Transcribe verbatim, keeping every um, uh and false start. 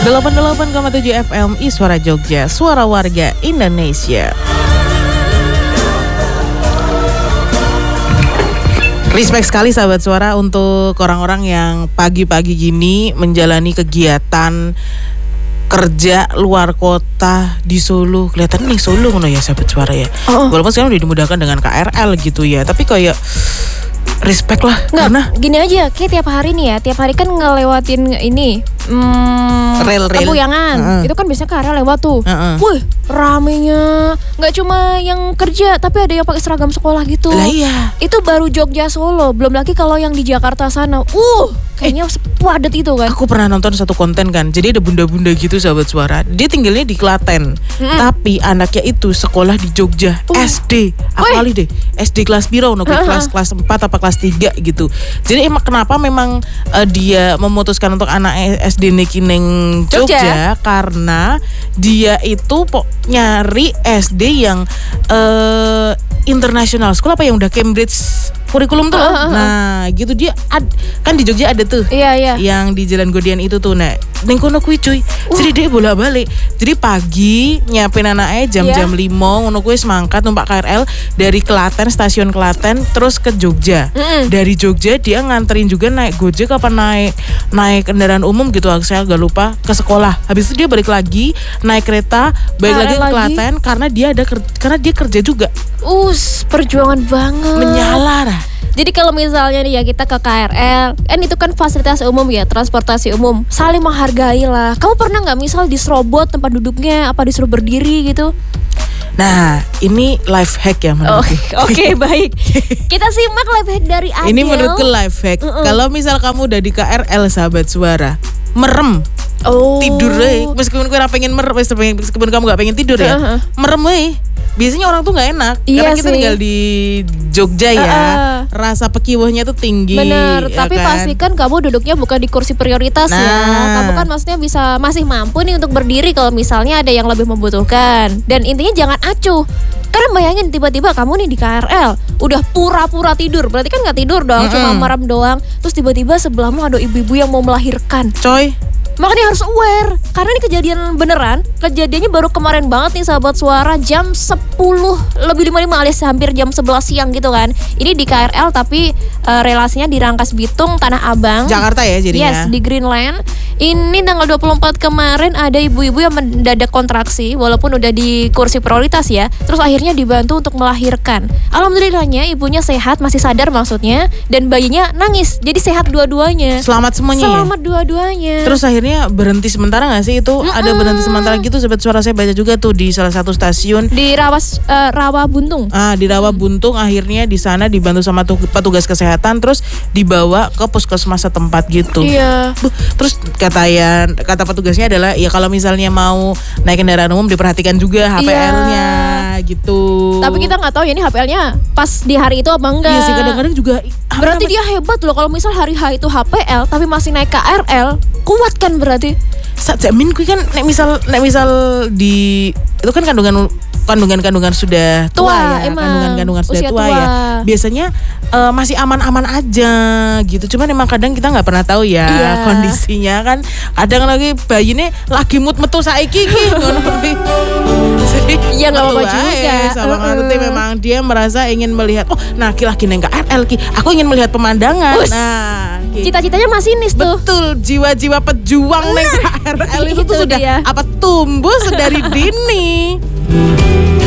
delapan puluh delapan koma tujuh F M Iswara Jogja, suara warga Indonesia. Respect sekali sahabat suara untuk orang-orang yang pagi-pagi gini menjalani kegiatan kerja luar kota di Solo. Kelihatan nih Solo ngono ya sahabat suara ya. Oh. Walaupun sekarang udah dimudahkan dengan K R L gitu ya, tapi kayak respect lah. Nggak, karena gini aja, kayak tiap hari nih ya, tiap hari kan ngelewatin ini hmm, rel-rel Tempuyangan, uh-uh. itu kan biasanya K R L lewat tuh. Uh-uh. Wih, ramenya nggak cuma yang kerja, tapi ada yang pakai seragam sekolah gitu. Lah iya. Itu baru Jogja Solo, belum lagi kalau yang di Jakarta sana. Uh, kayaknya eh, padat itu kan. Aku pernah nonton satu konten kan, jadi ada bunda-bunda gitu sahabat suara. Dia tinggalnya di Klaten, mm-hmm. tapi anaknya itu sekolah di Jogja, uh. S D. Apalagi deh, S D kelas piro, no, uh-huh. kelas kelas empat apa kelas tiga gitu. Jadi emang kenapa memang uh, dia memutuskan untuk anak S D niki ning Jogja, Jogja karena dia itu po nyari S D yang uh, international school, apa yang udah Cambridge kurikulum tuh. Uh, uh, uh. Nah, gitu dia ad, kan di Jogja ada tuh. Iya, iya. Yang di Jalan Godian itu tuh. Nah, ning kono kuwi cuy. Uh. Jadi dia bolak-balik. Jadi pagi nyiapin anaknya jam-jam yeah. lima ngono kuwi semangkat numpak K R L dari Klaten, stasiun Klaten terus ke Jogja. Mm-mm. Dari Jogja dia nganterin juga naik Gojek apa naik naik kendaraan umum gitu, saya agak lupa, ke sekolah. Habis itu dia balik lagi naik kereta balik lagi ke Klaten karena dia ada karena dia kerja juga. Us, perjuangan banget. Menyala. Jadi kalau misalnya nih ya kita ke K R L, kan itu kan fasilitas umum ya, transportasi umum, saling menghargai lah. Kamu pernah nggak misal diserobot tempat duduknya, apa disuruh berdiri gitu? Nah, ini life hack ya menurutku. Oke, okay, okay, baik. Kita simak life hack dari Adel. Ini menurutku life hack. Uh-uh. Kalau misal kamu udah di K R L sahabat suara, merem. Oh. Tidur deh. Meskipun kamu pengen merem, meskipun kamu nggak pengen tidur ya, uh-huh. merem deh. Biasanya orang tuh nggak enak, iya karena kita sih. Tinggal di Jogja ya, uh, rasa pekiwahnya tuh tinggi. Bener, ya tapi kan? pastikan kamu duduknya bukan di kursi prioritas nah. ya. Kamu kan maksudnya bisa masih mampu nih untuk berdiri kalau misalnya ada yang lebih membutuhkan. Dan intinya jangan acuh. Karena bayangin tiba-tiba kamu nih di K R L udah pura-pura tidur, berarti kan nggak tidur dong, mm-hmm. cuma merem doang. Terus tiba-tiba sebelahmu ada ibu-ibu yang mau melahirkan. Coy. Makanya harus aware, karena ini kejadian beneran. Kejadiannya baru kemarin banget nih sahabat suara, jam sepuluh lebih lima puluh lima alias hampir jam sebelas siang gitu kan. Ini di K R L tapi uh, relasinya di Rangkas Bitung, Tanah Abang, Jakarta ya jadinya. Yes, di Greenland. Ini tanggal dua puluh empat kemarin ada ibu-ibu yang mendadak kontraksi walaupun udah di kursi prioritas ya. Terus akhirnya dibantu untuk melahirkan. Alhamdulillahnya ibunya sehat, masih sadar maksudnya, dan bayinya nangis. Jadi sehat dua-duanya. Selamat semuanya. Selamat ya? dua-duanya. Terus akhirnya berhenti sementara nggak sih itu? Mm-mm. Ada berhenti sementara gitu sobat suara, saya baca juga tuh di salah satu stasiun di Rawas uh, Rawa Buntung. Ah, di Rawa Buntung akhirnya di sana dibantu sama petugas kesehatan terus dibawa ke puskesmas setempat gitu. Iya. Buh, terus kata ya kata petugasnya adalah ya kalau misalnya mau naik kendaraan umum diperhatikan juga H P L-nya iya. gitu. Tapi kita nggak tahu ya ini H P L-nya pas di hari itu apa enggak. Iya sih, kadang-kadang juga. Berarti dia hebat loh kalau misal hari H itu H P L tapi masih naik K R L, kuat kan berarti. Saat jamin kui kan nek misal nek misal di itu kan kandungan kandungan-kandungan sudah tua, tua ya, emang. kandungan-kandungan sudah tua, tua ya. Biasanya uh, masih aman-aman aja gitu. Cuman emang kadang kita nggak pernah tahu ya iya. kondisinya kan. Kadang lagi bayinya lagi mut metu saiki iki ngono kuwi. Iya nggak apa-apa juga. Sama uh-uh. ngerti memang dia merasa ingin melihat, oh nah lagi neng K R L ki, aku ingin melihat pemandangan. Ush. Nah, gitu. Cita-citanya masinis tuh. Betul, jiwa-jiwa pejuang nah. neng K R L itu, itu tuh sudah dia. apa tumbuh sedari dini.